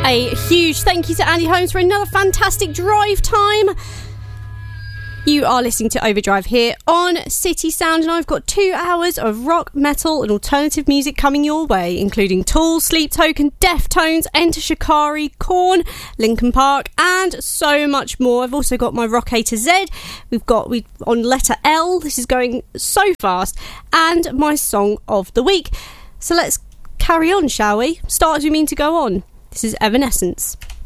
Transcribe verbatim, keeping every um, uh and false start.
A huge thank you to Andy Holmes for another fantastic drive time. You are listening to Overdrive here on City Sound, and I've got two hours of rock, metal and alternative music coming your way, including Tool, Sleep Token, Deftones, Enter Shikari, Korn, Linkin Park and so much more. I've also got my Rock A to Z, we've got we on letter L, this is going so fast, and my song of the week. So let's carry on, shall we? Start as we mean to go on. This is Evanescence.